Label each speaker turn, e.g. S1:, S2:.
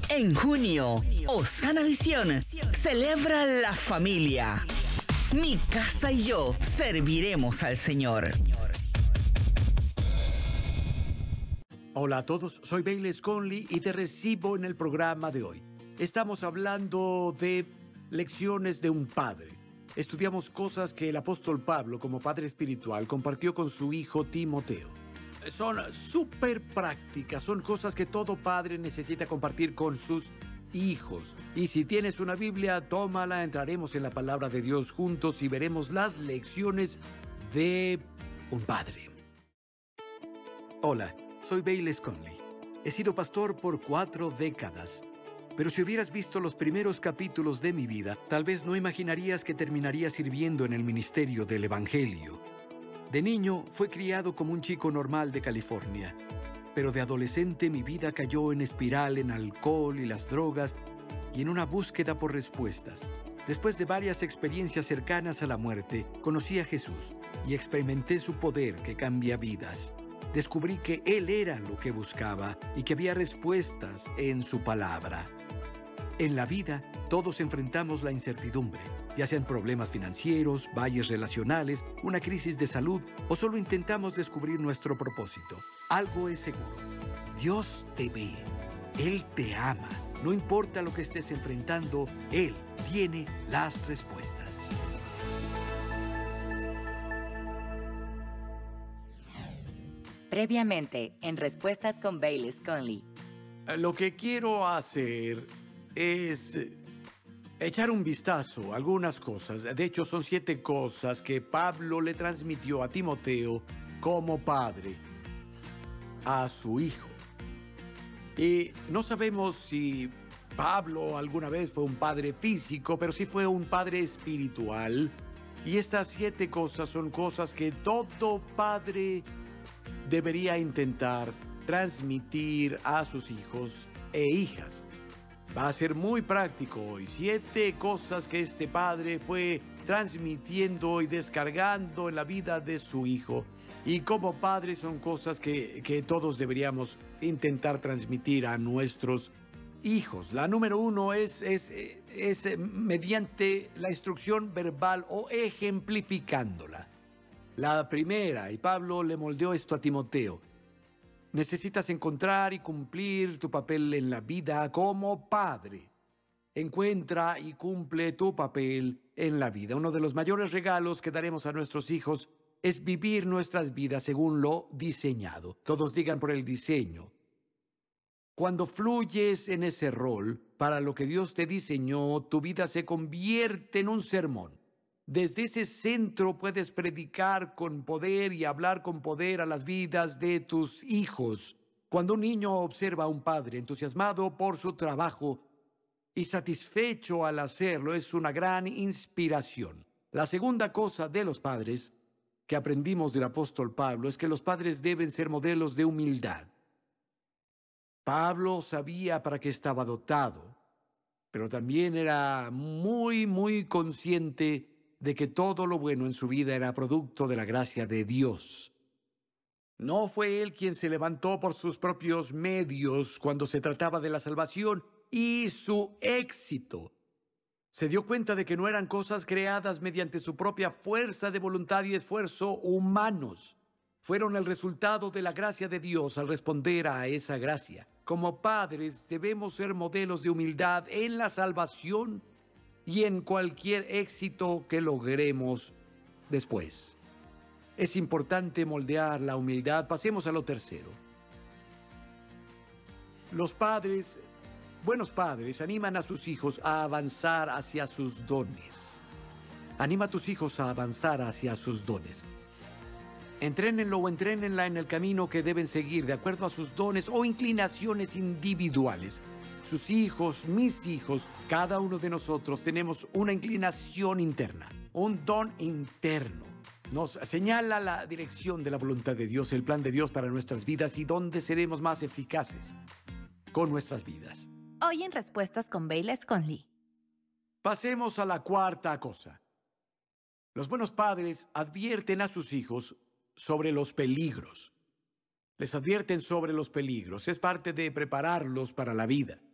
S1: En junio, Osana Visión celebra la familia. Mi casa y yo serviremos al Señor.
S2: Hola a todos, soy Bayless Conley y te recibo en el programa de hoy. Estamos hablando de lecciones de un padre. Estudiamos cosas que el apóstol Pablo, como padre espiritual, compartió con su hijo Timoteo. Son súper prácticas, son cosas que todo padre necesita compartir con sus hijos. Y si tienes una Biblia, tómala, entraremos en la palabra de Dios juntos y veremos las lecciones de un padre. Hola, soy Bayless Conley. He sido pastor por 4 décadas. Pero si hubieras visto los primeros capítulos de mi vida, tal vez no imaginarías que terminaría sirviendo en el ministerio del Evangelio. De niño, fui criado como un chico normal de California. Pero de adolescente mi vida cayó en espiral en alcohol y las drogas y en una búsqueda por respuestas. Después de varias experiencias cercanas a la muerte, conocí a Jesús y experimenté su poder que cambia vidas. Descubrí que Él era lo que buscaba y que había respuestas en su palabra. En la vida, todos enfrentamos la incertidumbre, ya sean problemas financieros, valles relacionales, una crisis de salud o solo intentamos descubrir nuestro propósito. Algo es seguro. Dios te ve. Él te ama. No importa lo que estés enfrentando, Él tiene las respuestas.
S3: Previamente, en Respuestas con Bayless Conley.
S2: Lo que quiero hacer es echar un vistazo a algunas cosas. De hecho, son 7 cosas que Pablo le transmitió a Timoteo como padre a su hijo. Y no sabemos si Pablo alguna vez fue un padre físico, pero sí fue un padre espiritual. Y estas 7 cosas son cosas que todo padre debería intentar transmitir a sus hijos e hijas. Va a ser muy práctico hoy. 7 cosas que este padre fue transmitiendo y descargando en la vida de su hijo. Y como padre son cosas que todos deberíamos intentar transmitir a nuestros hijos. La número 1 es mediante la instrucción verbal o ejemplificándola. La primera, y Pablo le moldeó esto a Timoteo: necesitas encontrar y cumplir tu papel en la vida como padre. Encuentra y cumple tu papel en la vida. Uno de los mayores regalos que daremos a nuestros hijos es vivir nuestras vidas según lo diseñado. Todos digan por el diseño. Cuando fluyes en ese rol, para lo que Dios te diseñó, tu vida se convierte en un sermón. Desde ese centro puedes predicar con poder y hablar con poder a las vidas de tus hijos. Cuando un niño observa a un padre entusiasmado por su trabajo y satisfecho al hacerlo, es una gran inspiración. La segunda cosa de los padres que aprendimos del apóstol Pablo es que los padres deben ser modelos de humildad. Pablo sabía para qué estaba dotado, pero también era muy consciente de que todo lo bueno en su vida era producto de la gracia de Dios. No fue él quien se levantó por sus propios medios cuando se trataba de la salvación y su éxito. Se dio cuenta de que no eran cosas creadas mediante su propia fuerza de voluntad y esfuerzo humanos. Fueron el resultado de la gracia de Dios al responder a esa gracia. Como padres debemos ser modelos de humildad en la salvación y en cualquier éxito que logremos después. Es importante moldear la humildad. Pasemos a lo tercero. Los padres, buenos padres, animan a sus hijos a avanzar hacia sus dones. Anima a tus hijos a avanzar hacia sus dones. Entrénenlo o entrénenla en el camino que deben seguir de acuerdo a sus dones o inclinaciones individuales. Sus hijos, mis hijos, cada uno de nosotros tenemos una inclinación interna, un don interno. Nos señala la dirección de la voluntad de Dios, el plan de Dios para nuestras vidas y dónde seremos más eficaces con nuestras vidas.
S3: Hoy en Respuestas con Bayless Conley.
S2: Pasemos a la cuarta cosa. Los buenos padres advierten a sus hijos sobre los peligros. Les advierten sobre los peligros. Es parte de prepararlos para la vida.